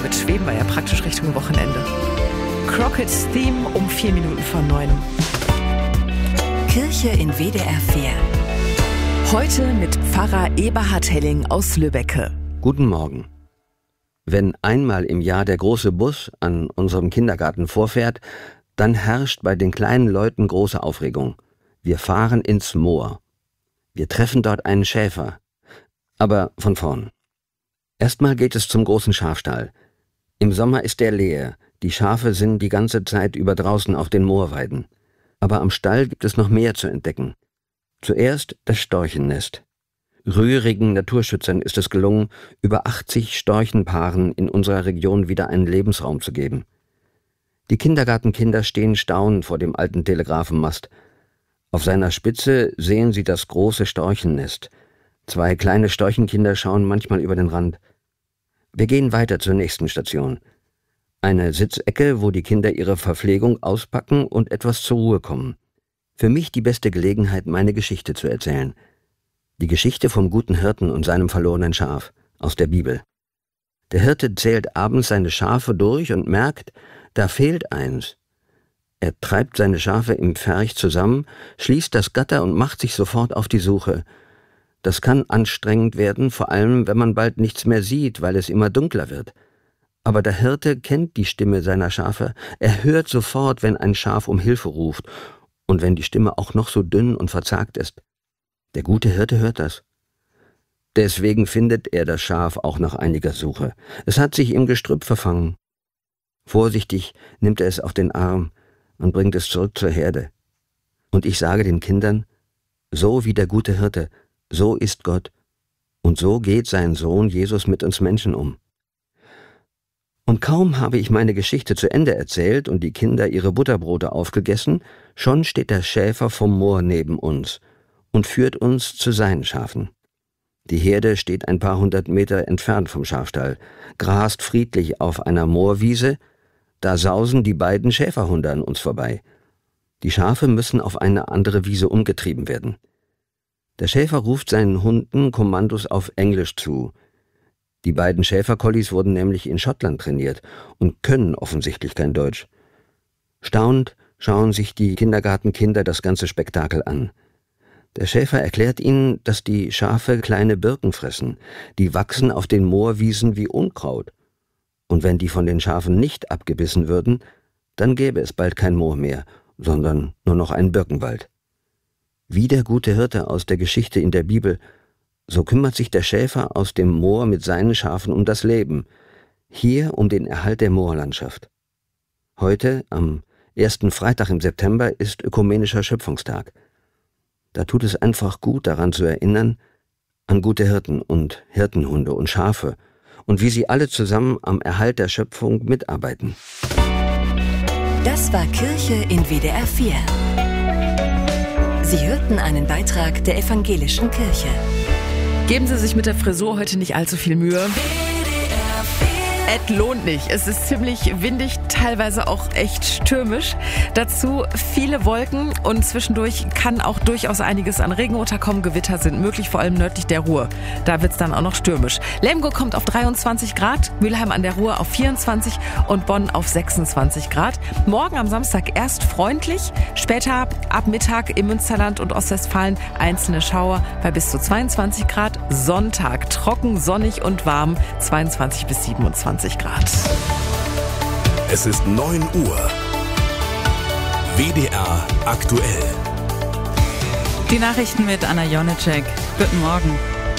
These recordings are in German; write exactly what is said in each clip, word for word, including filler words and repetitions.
Jetzt schweben wir ja praktisch Richtung Wochenende. Crockett's Theme um vier Minuten vor neun. Kirche in W D R vier. Heute mit Pfarrer Eberhard Helling aus Lübbecke. Guten Morgen. Wenn einmal im Jahr der große Bus an unserem Kindergarten vorfährt, dann herrscht bei den kleinen Leuten große Aufregung. Wir fahren ins Moor. Wir treffen dort einen Schäfer. Aber von vorn. Erstmal geht es zum großen Schafstall. Im Sommer ist der leer. Die Schafe sind die ganze Zeit über draußen auf den Moorweiden. Aber am Stall gibt es noch mehr zu entdecken. Zuerst das Storchennest. Rührigen Naturschützern ist es gelungen, über achtzig Storchenpaaren in unserer Region wieder einen Lebensraum zu geben. Die Kindergartenkinder stehen staunend vor dem alten Telegrafenmast. Auf seiner Spitze sehen sie das große Storchennest. Zwei kleine Storchenkinder schauen manchmal über den Rand. Wir gehen weiter zur nächsten Station. Eine Sitzecke, wo die Kinder ihre Verpflegung auspacken und etwas zur Ruhe kommen. Für mich die beste Gelegenheit, meine Geschichte zu erzählen. Die Geschichte vom guten Hirten und seinem verlorenen Schaf aus der Bibel. Der Hirte zählt abends seine Schafe durch und merkt, da fehlt eins. Er treibt seine Schafe im Pferch zusammen, schließt das Gatter und macht sich sofort auf die Suche. Das kann anstrengend werden, vor allem wenn man bald nichts mehr sieht, weil es immer dunkler wird. Aber der Hirte kennt die Stimme seiner Schafe. Er hört sofort, wenn ein Schaf um Hilfe ruft und wenn die Stimme auch noch so dünn und verzagt ist. Der gute Hirte hört das. Deswegen findet er das Schaf auch nach einiger Suche. Es hat sich im Gestrüpp verfangen. Vorsichtig nimmt er es auf den Arm und bringt es zurück zur Herde. Und ich sage den Kindern, so wie der gute Hirte, so ist Gott. Und so geht sein Sohn Jesus mit uns Menschen um. Und kaum habe ich meine Geschichte zu Ende erzählt und die Kinder ihre Butterbrote aufgegessen, schon steht der Schäfer vom Moor neben uns und führt uns zu seinen Schafen. Die Herde steht ein paar hundert Meter entfernt vom Schafstall, grast friedlich auf einer Moorwiese, da sausen die beiden Schäferhunde an uns vorbei. Die Schafe müssen auf eine andere Wiese umgetrieben werden. Der Schäfer ruft seinen Hunden Kommandos auf Englisch zu. Die beiden Schäferkollis wurden nämlich in Schottland trainiert und können offensichtlich kein Deutsch. Staunend schauen sich die Kindergartenkinder das ganze Spektakel an. Der Schäfer erklärt ihnen, dass die Schafe kleine Birken fressen, die wachsen auf den Moorwiesen wie Unkraut. Und wenn die von den Schafen nicht abgebissen würden, dann gäbe es bald kein Moor mehr, sondern nur noch einen Birkenwald. Wie der gute Hirte aus der Geschichte in der Bibel, so kümmert sich der Schäfer aus dem Moor mit seinen Schafen um das Leben, hier um den Erhalt der Moorlandschaft. Heute, am ersten Freitag im September, ist Ökumenischer Schöpfungstag. Da tut es einfach gut, daran zu erinnern, an gute Hirten und Hirtenhunde und Schafe und wie sie alle zusammen am Erhalt der Schöpfung mitarbeiten. Das war Kirche in W D R vier. Sie hörten einen Beitrag der Evangelischen Kirche. Geben Sie sich mit der Frisur heute nicht allzu viel Mühe. Es lohnt nicht. Es ist ziemlich windig, teilweise auch echt stürmisch. Dazu viele Wolken und zwischendurch kann auch durchaus einiges an Regen unterkommen. Gewitter sind möglich, vor allem nördlich der Ruhr. Da wird es dann auch noch stürmisch. Lemgo kommt auf dreiundzwanzig Grad, Mülheim an der Ruhr auf vierundzwanzig und Bonn auf sechsundzwanzig Grad. Morgen am Samstag erst freundlich, später ab Mittag im Münsterland und Ostwestfalen einzelne Schauer bei bis zu zweiundzwanzig Grad. Sonntag trocken, sonnig und warm, zweiundzwanzig bis siebenundzwanzig Grad. Es ist neun Uhr. W D R aktuell. Die Nachrichten mit Anna Jonitschek. Guten Morgen.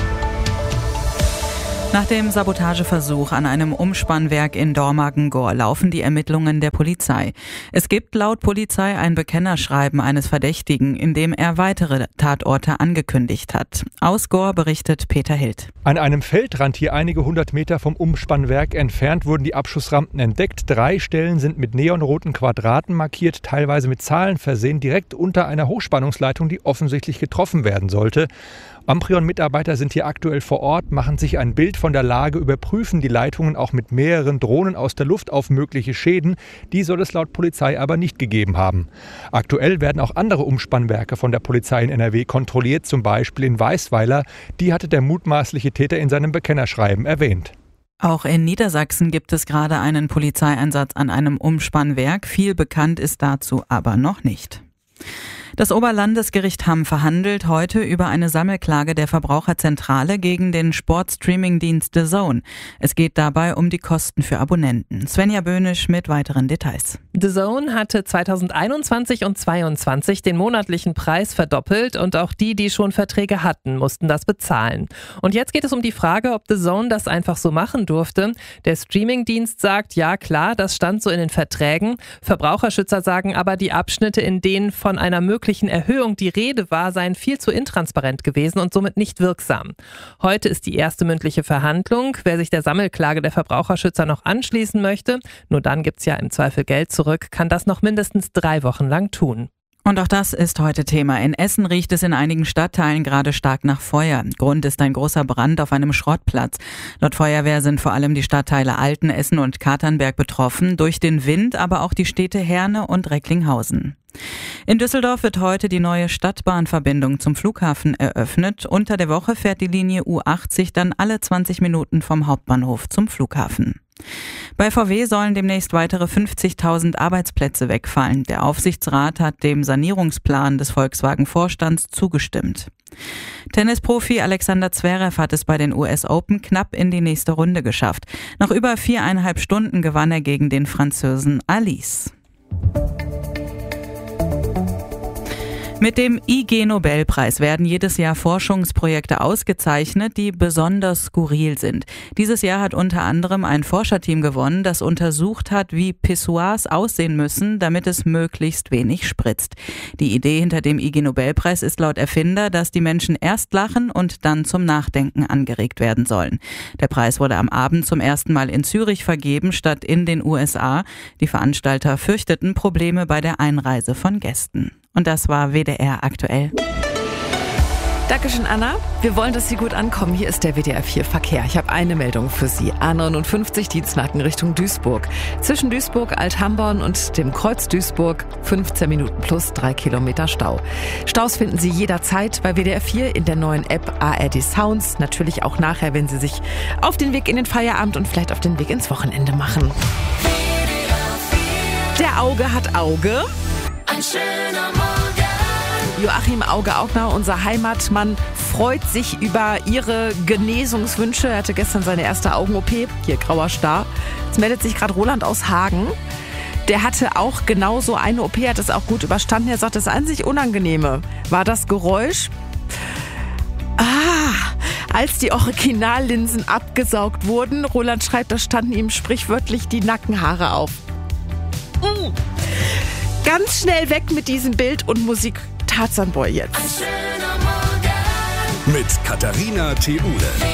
Nach dem Sabotageversuch an einem Umspannwerk in Dormagen-Gohr laufen die Ermittlungen der Polizei. Es gibt laut Polizei ein Bekennerschreiben eines Verdächtigen, in dem er weitere Tatorte angekündigt hat. Aus Gohr berichtet Peter Hild. An einem Feldrand hier einige hundert Meter vom Umspannwerk entfernt wurden die Abschussrampen entdeckt. Drei Stellen sind mit neonroten Quadraten markiert, teilweise mit Zahlen versehen, direkt unter einer Hochspannungsleitung, die offensichtlich getroffen werden sollte. Amprion-Mitarbeiter sind hier aktuell vor Ort, machen sich ein Bild von der Lage, überprüfen die Leitungen auch mit mehreren Drohnen aus der Luft auf mögliche Schäden. Die soll es laut Polizei aber nicht gegeben haben. Aktuell werden auch andere Umspannwerke von der Polizei in N R W kontrolliert, zum Beispiel in Weißweiler. Die hatte der mutmaßliche Täter in seinem Bekennerschreiben erwähnt. Auch in Niedersachsen gibt es gerade einen Polizeieinsatz an einem Umspannwerk. Viel bekannt ist dazu aber noch nicht. Das Oberlandesgericht Hamm verhandelt heute über eine Sammelklage der Verbraucherzentrale gegen den Sportstreaming-Dienst D A Z N. Es geht dabei um die Kosten für Abonnenten. Svenja Böhnisch mit weiteren Details. D A Z N hatte zweitausendeinundzwanzig und zweitausendzweiundzwanzig den monatlichen Preis verdoppelt und auch die, die schon Verträge hatten, mussten das bezahlen. Und jetzt geht es um die Frage, ob D A Z N das einfach so machen durfte. Der Streaming-Dienst sagt, ja klar, das stand so in den Verträgen. Verbraucherschützer sagen aber, die Abschnitte, in denen von einer möglichen Erhöhung die Rede war, seien viel zu intransparent gewesen und somit nicht wirksam. Heute ist die erste mündliche Verhandlung. Wer sich der Sammelklage der Verbraucherschützer noch anschließen möchte, nur dann gibt's ja im Zweifel Geld zurück, kann das noch mindestens drei Wochen lang tun. Und auch das ist heute Thema. In Essen riecht es in einigen Stadtteilen gerade stark nach Feuer. Grund ist ein großer Brand auf einem Schrottplatz. Laut Feuerwehr sind vor allem die Stadtteile Altenessen und Katernberg betroffen, durch den Wind aber auch die Städte Herne und Recklinghausen. In Düsseldorf wird heute die neue Stadtbahnverbindung zum Flughafen eröffnet. Unter der Woche fährt die Linie U achtzig dann alle zwanzig Minuten vom Hauptbahnhof zum Flughafen. Bei V W sollen demnächst weitere fünfzigtausend Arbeitsplätze wegfallen. Der Aufsichtsrat hat dem Sanierungsplan des Volkswagen-Vorstands zugestimmt. Tennisprofi Alexander Zverev hat es bei den U S Open knapp in die nächste Runde geschafft. Nach über viereinhalb Stunden gewann er gegen den Franzosen Alice. Mit dem I G-Nobelpreis werden jedes Jahr Forschungsprojekte ausgezeichnet, die besonders skurril sind. Dieses Jahr hat unter anderem ein Forscherteam gewonnen, das untersucht hat, wie Pissoirs aussehen müssen, damit es möglichst wenig spritzt. Die Idee hinter dem I G-Nobelpreis ist laut Erfinder, dass die Menschen erst lachen und dann zum Nachdenken angeregt werden sollen. Der Preis wurde am Abend zum ersten Mal in Zürich vergeben, statt in den U S A. Die Veranstalter fürchteten Probleme bei der Einreise von Gästen. Und das war W D R aktuell. Dankeschön, Anna. Wir wollen, dass Sie gut ankommen. Hier ist der W D R vier Verkehr. Ich habe eine Meldung für Sie. A neunundfünfzig Dienstmarken Richtung Duisburg. Zwischen Duisburg, Althamborn und dem Kreuz Duisburg fünfzehn Minuten plus drei Kilometer Stau. Staus finden Sie jederzeit bei W D R vier in der neuen App A R D Sounds. Natürlich auch nachher, wenn Sie sich auf den Weg in den Feierabend und vielleicht auf den Weg ins Wochenende machen. Der Auge hat Auge. Ein schöner Morgen. Joachim Auge-Augner, unser Heimatmann, freut sich über Ihre Genesungswünsche. Er hatte gestern seine erste Augen-O P. Hier, grauer Star. Jetzt meldet sich gerade Roland aus Hagen. Der hatte auch genauso eine O P, hat es auch gut überstanden. Er sagt, das einzig Unangenehme war das Geräusch, ah, als die Originallinsen abgesaugt wurden. Roland schreibt, da standen ihm sprichwörtlich die Nackenhaare auf. Mm. Ganz schnell weg mit diesem Bild und Musik. Tarzan Boy jetzt. Ein schöner Morgen. Mit Katharina Theule.